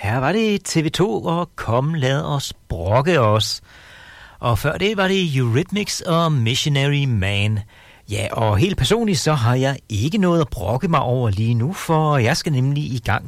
her var det TV2 og Kom lad os brokke os. Og før det var det Eurythmics og Missionary Man. Ja, og helt personligt så har jeg ikke noget at brokke mig over lige nu, for jeg skal nemlig i gang